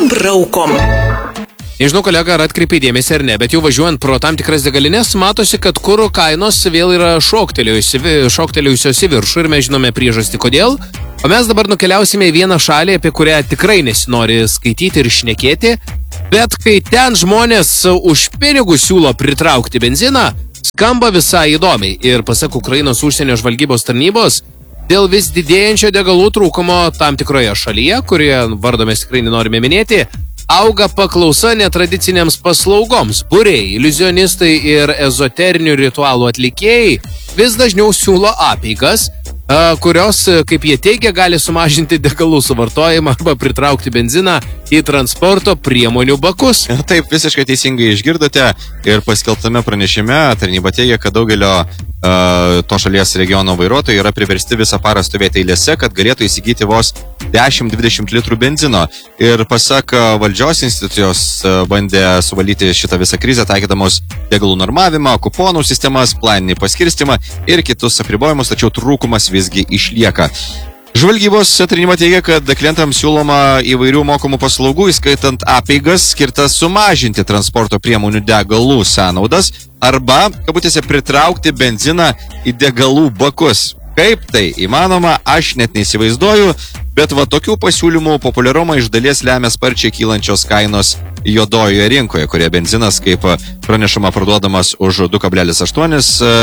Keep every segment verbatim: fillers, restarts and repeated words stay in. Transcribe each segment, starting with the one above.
braukom. Nežinau, kolega, ar atkreipiai dėmesį ar ne, bet jau važiuojant pro tam tikras degalinės, matosi, kad kuro kainos vėl yra šoktelėjusios į viršų ir mes žinome priežastį kodėl. O mes dabar nukeliausime į vieną šalį, apie kurią tikrai nesinori skaityti ir šnekėti, bet kai ten žmonės už pinigus siūlo pritraukti benziną, skamba visai įdomiai. Ir pasak Ukrainos užsienio žvalgybos tarnybos, dėl vis didėjančio degalų trūkumo tam tikroje šalyje, kurioje vardo mes tikrai nenorime minėti, auga paklausa netradiciniams paslaugoms. Būriai, iliuzionistai ir ezoterinių ritualų atlikėjai vis dažniau siūlo apeigas, kurios, kaip jie teigia, gali sumažinti degalų suvartojimą arba pritraukti benziną į transporto priemonių bakus. Taip, visiškai teisingai išgirdote ir paskelbtame pranešime tarnyba teigia, kad daugelio uh, to šalies regiono vairuotojai yra priversti visą parą stovėti eilėse, kad galėtų įsigyti vos dešimt dvidešimt litrų benzino. Ir pasak valdžios institucijos bandė suvaldyti šitą visą krizę, taikydamos degalų normavimą, kuponų sistemas, planinį paskirstimą ir kitus apribojimus, tačiau trūkumas visgi išlieka. Žvalgybos tarnyba teigia, kad klientams siūloma įvairių mokomų paslaugų, įskaitant apeigas, skirtas sumažinti transporto priemonių degalų sąnaudas arba, kabutėse, pritraukti benziną į degalų bakus. Kaip tai įmanoma, aš net neįsivaizduoju, bet va tokių pasiūlymų populiarumą iš dalies lemia sparčiai kylančios kainos juodojoje rinkoje, kurie benzinas, kaip pranešama, parduodamas už du kablelis aštuoni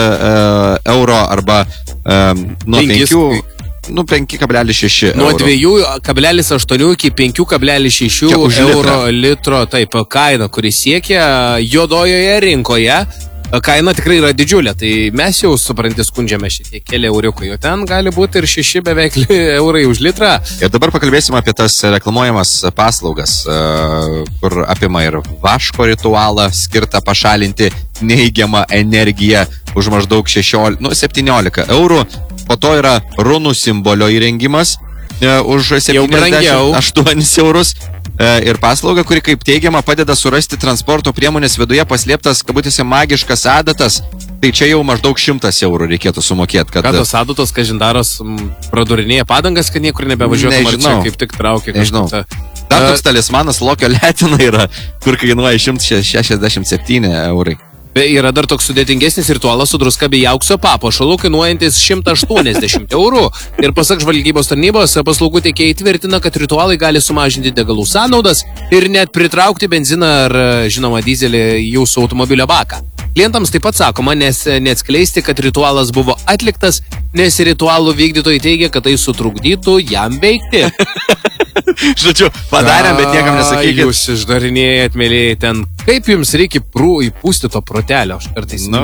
euro arba nuo penkių... Nu, penki kablelis šeši euro. Nuo dviejų kablelis aštuoni iki penkių kablelis šeši euro litro, taip, kaina, kuri siekia juodojoje rinkoje. Kaina tikrai yra didžiulė, tai mes jau supranti skundžiame šitie keli euriukai, o ten gali būti ir šeši beveik eurai už litrą. Ir dabar pakalbėsime apie tas reklamuojamas paslaugas, kur apima ir vaško ritualą skirtą pašalinti neigiamą energiją už maždaug šešiolika, nu, septyniolika eurų. Po to yra runų simbolio įrengimas už septyniasdešimt aštuonis eurus. Ir paslauga, kuri, kaip teigiama, padeda surasti transporto priemonės viduje paslėptas, kabutėse, magiškas adatas. Tai čia jau maždaug šimtas eurų reikėtų sumokėti. Kad... Ką tos adatos, kažindaros, pradurinėja padangas, kad niekur nebevažiuotum, ar čia kaip tik traukia kažkaip tą... Dar toks talismanas Lokio letina yra, kur kainuoja šimtas šešiasdešimt septyni eurai. Yra dar toks sudėtingesnis ritualas su druska bei aukso papuošalu, kainuojantis šimtas aštuoniasdešimt eurų. Ir pasak žvalgybos tarnybos, paslaugų tiekėjai tvirtina, kad ritualai gali sumažinti degalų sąnaudas ir net pritraukti benziną ar, žinoma, dizelį į jūsų automobilio baką. Klientams taip pat sakoma, nes neatskleisti, kad ritualas buvo atliktas, nes ritualų vykdytojai teigia, kad tai sutrukdytų jam veikti. Žodžiu, padarėm, bet niekam nesakykit. Jūs išdarinėjat, mėlyje, ten kaip jums reikia prū, įpūsti to protelio? Aš kartais no.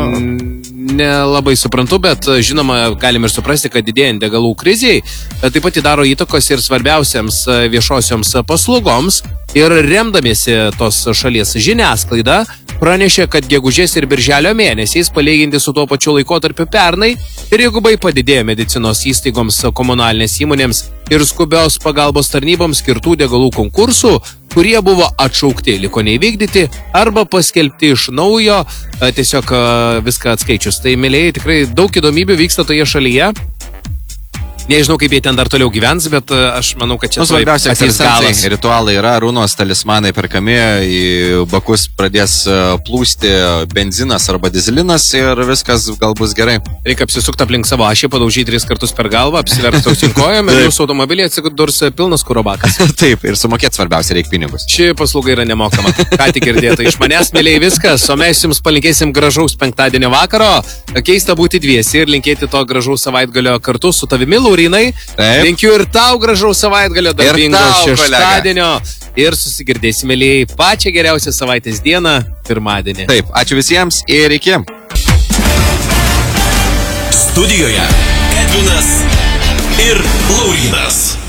nelabai suprantu, bet žinoma, galim ir suprasti, kad didėjant degalų kriziai, taip pat įdaro įtakos ir svarbiausiams viešosioms paslaugoms. Ir remdamiesi tos šalies žiniasklaida, pranešė, kad gegužės ir birželio mėnesiais, palyginti su tuo pačiu laikotarpiu pernai, trigubai padidėjo medicinos įstaigoms, komunalinės įmonėms ir skubios pagalbos tarnyboms skirtų degalų konkursų, kurie buvo atšaukti, liko neįvykdyti arba paskelbti iš naujo, tiesiog viską atskaičius. Tai, mėlyje, tikrai daug įdomybių vyksta toje šalyje. Nežinau, kaip jie ten dar toliau gyvens, bet aš manau, kad čia svarbiausia galas. Ritualai yra, runos, talismanai perkami, į bakus pradės plūsti benzinas arba dizelinas ir viskas gal bus gerai. Reikia apsisukti aplink savo ašį, padaužyti tris kartus per galvą, apsiversti ausinkojom ir jūsų automobilį atsidurs pilnas kuro bakas. Taip, ir sumokėti svarbiausia reikia pinigus. Ši paslauga yra nemokama. Ką tik girdėta iš manęs, mėlyje, viskas, o mes jums palinkėsim gražaus penktadienio vakaro. Keista būti dviesi ir linkėti to gražaus savaitgalio kartu su tavimi, Laurinai. Linkiu ir tau gražaus savaitgalio, darbingo šeštadienio. Ir susigirdėsime, mėlyje, pačią geriausią savaitės dieną, pirmadienį. Taip, ačiū visiems ir iki. Studijoje Edvinas ir Laurynas.